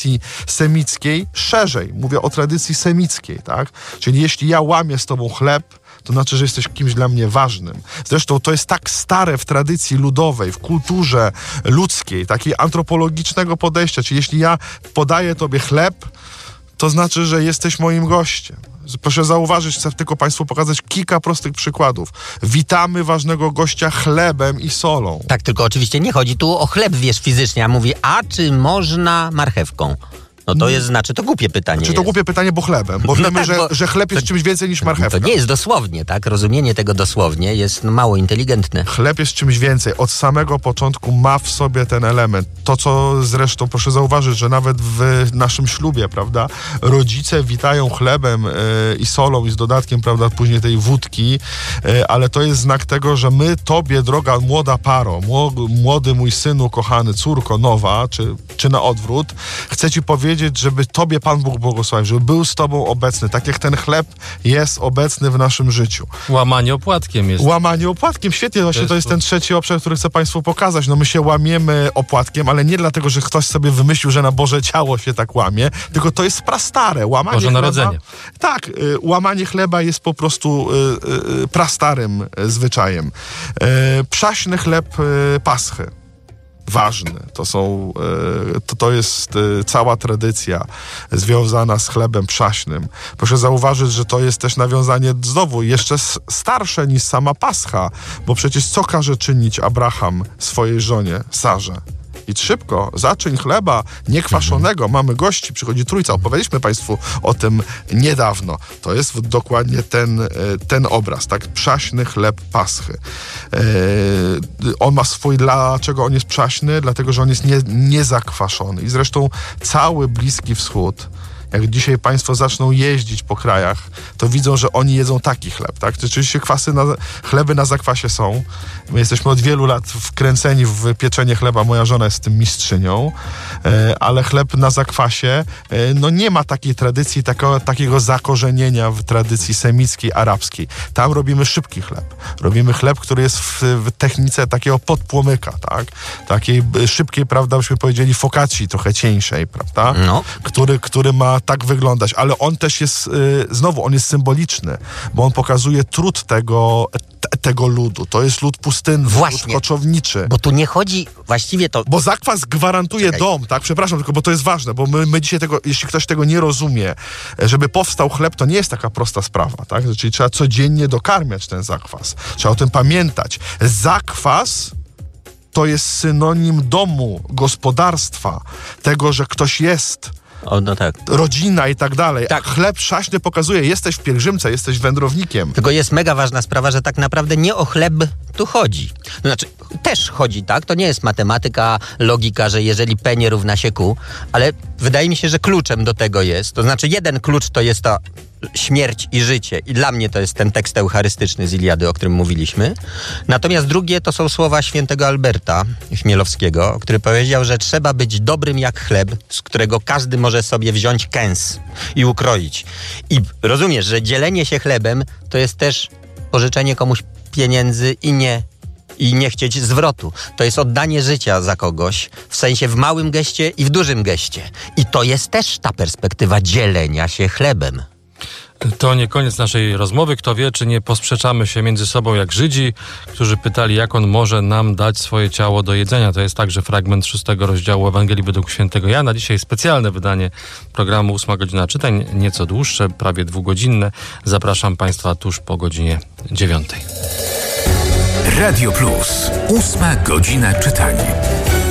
tradycji semickiej szerzej. Mówię o tradycji semickiej, tak? Czyli jeśli ja łamię z tobą chleb, to znaczy, że jesteś kimś dla mnie ważnym. Zresztą to jest tak stare w tradycji ludowej, w kulturze ludzkiej, takiej antropologicznego podejścia. Czyli jeśli ja podaję tobie chleb, to znaczy, że jesteś moim gościem. Proszę zauważyć, chcę tylko Państwu pokazać kilka prostych przykładów. Witamy ważnego gościa chlebem i solą. Tak, tylko oczywiście nie chodzi tu o chleb, wiesz, fizycznie, a mówi, a czy można marchewką? No to jest, to głupie pytanie. Czy to głupie pytanie, bo chlebem, bo wiemy, że chleb jest czymś więcej niż marchewka. To nie jest dosłownie, tak? Rozumienie tego dosłownie jest mało inteligentne. Chleb jest czymś więcej. Od samego początku ma w sobie ten element. To, co zresztą, proszę zauważyć, że nawet w naszym ślubie, prawda, rodzice witają chlebem i solą i z dodatkiem, prawda, później tej wódki, ale to jest znak tego, że my tobie, droga młoda paro, młody mój synu, kochany, córko nowa, czy na odwrót, chcę ci powiedzieć, żeby tobie Pan Bóg błogosławił, żeby był z tobą obecny, tak jak ten chleb jest obecny w naszym życiu. Łamanie opłatkiem jest. Łamanie opłatkiem, świetnie, właśnie to jest ten trzeci obszar, który chcę Państwu pokazać. No my się łamiemy opłatkiem, ale nie dlatego, że ktoś sobie wymyślił, że na Boże ciało się tak łamie, tylko to jest prastare. Łamanie Boże chleba, Narodzenie. Tak, łamanie chleba jest po prostu prastarym zwyczajem. Przaśny chleb Paschy. Ważny. To jest cała tradycja związana z chlebem przaśnym. Proszę zauważyć, że to jest też nawiązanie znowu jeszcze starsze niż sama Pascha, bo przecież co każe czynić Abraham swojej żonie Sarze? Idź szybko, zaczyń chleba niekwaszonego. Mamy gości, przychodzi Trójca. Opowiedzieliśmy Państwu o tym niedawno. To jest dokładnie ten obraz, tak? Przaśny chleb Paschy. On ma dlaczego on jest przaśny? Dlatego, że on jest niezakwaszony. I zresztą cały Bliski Wschód, jak dzisiaj Państwo zaczną jeździć po krajach, to widzą, że oni jedzą taki chleb, tak? Oczywiście chleby na zakwasie są. My jesteśmy od wielu lat wkręceni w pieczenie chleba. Moja żona jest tym mistrzynią, ale chleb na zakwasie, no nie ma takiej tradycji, takiego zakorzenienia w tradycji semickiej, arabskiej. Tam robimy szybki chleb. Robimy chleb, który jest w technice takiego podpłomyka, tak? Takiej szybkiej, prawda, byśmy powiedzieli focacci, trochę cieńszej, prawda? No. Który ma tak wyglądać, ale on też jest, on jest symboliczny, bo on pokazuje trud tego ludu. To jest lud pustynny, lud koczowniczy. Bo tu nie chodzi właściwie to... Bo zakwas gwarantuje dom, tak? Przepraszam, tylko bo to jest ważne, bo my dzisiaj tego, jeśli ktoś tego nie rozumie, żeby powstał chleb, to nie jest taka prosta sprawa, tak? Czyli trzeba codziennie dokarmiać ten zakwas. Trzeba o tym pamiętać. Zakwas to jest synonim domu, gospodarstwa, tego, że ktoś jest. No tak. Rodzina i tak dalej. Tak. Chleb przaśny pokazuje, jesteś w pielgrzymce, jesteś wędrownikiem. Tylko jest mega ważna sprawa, że tak naprawdę nie o chleb tu chodzi. Znaczy, też chodzi, tak? To nie jest matematyka, logika, że jeżeli P nie równa się Q, ale wydaje mi się, że kluczem do tego jest. To znaczy, jeden klucz to jest ta śmierć i życie. I dla mnie to jest ten tekst eucharystyczny z Iliady, o którym mówiliśmy. Natomiast drugie to są słowa świętego Alberta Chmielowskiego, który powiedział, że trzeba być dobrym jak chleb, z którego każdy może sobie wziąć kęs i ukroić. I rozumiesz, że dzielenie się chlebem to jest też pożyczenie komuś pieniędzy i nie chcieć zwrotu. To jest oddanie życia za kogoś, w sensie w małym geście i w dużym geście. I to jest też ta perspektywa dzielenia się chlebem. To nie koniec naszej rozmowy. Kto wie, czy nie posprzeczamy się między sobą jak Żydzi, którzy pytali, jak on może nam dać swoje ciało do jedzenia. To jest także fragment 6 rozdziału Ewangelii według świętego Jana. Dzisiaj specjalne wydanie programu 8 godzina czytań, nieco dłuższe, prawie 2-godzinne. Zapraszam Państwa tuż po godzinie 9. Radio Plus. 8 godzina czytań.